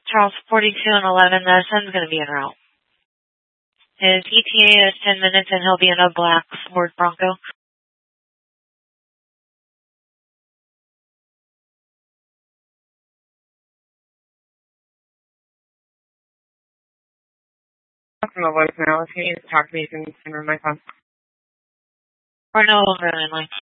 Charles 42 and 11, the son's going to be en route. His ETA is 10 minutes and he'll be in a black Ford Bronco. That's my voicemail. If you need to talk to me, you can remove my phone. We're no longer in line.